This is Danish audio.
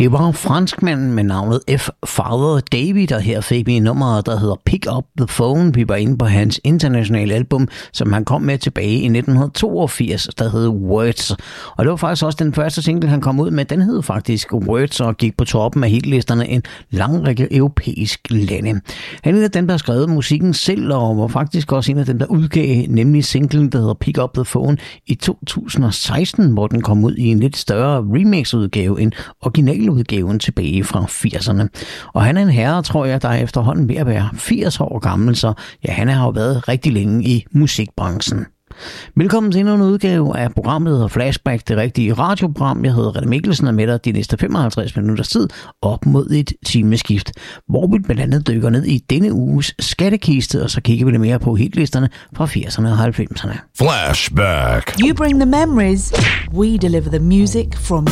Det var franskmanden med navnet F. Father David, der her fik vi nummeret, der hedder Pick Up The Phone. Vi var inde på hans internationale album, som han kom med tilbage i 1982, der hed Words. Og det var faktisk også den første single, han kom ud med. Den hed faktisk Words og gik på toppen af hitlisterne en lang række europæiske lande. Han er en af dem, der har skrevet musikken selv, og var faktisk også en af dem, der udgav nemlig singlen, der hedder Pick Up The Phone i 2016, hvor den kom ud i en lidt større remix-udgave end originaludgaven tilbage fra 80'erne. Og han er en herre, tror jeg, der er efterhånden ved at være 80 år gammel, så ja, han har jo været rigtig længe i musikbranchen. Velkommen til endnu en udgave af programmet, der hedder Flashback, det rigtige radioprogram. Jeg hedder René Mikkelsen og med dig de næste 55 minutters tid op mod et timeskift, hvor vi blandt andet dykker ned i denne uges skattekiste, og så kigger vi lidt mere på hitlisterne fra 80'erne og 90'erne. Flashback. You bring the memories, we deliver the music from